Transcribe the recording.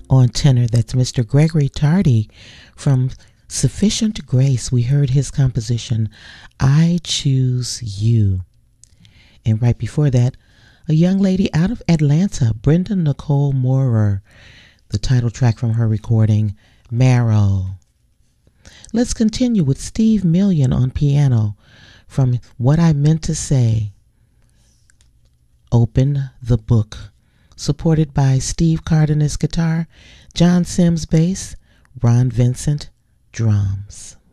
On tenor, that's Mr. Gregory Tardy. From Sufficient Grace, we heard his composition, I Choose You. And right before that, a young lady out of Atlanta, Brenda Nicole Moorer, the title track from her recording, Marrow. Let's continue with Steve Million on piano from What I Meant to Say, Open the Book, supported by Steve Cardenas guitar, John Sims bass, Ron Vincent drums.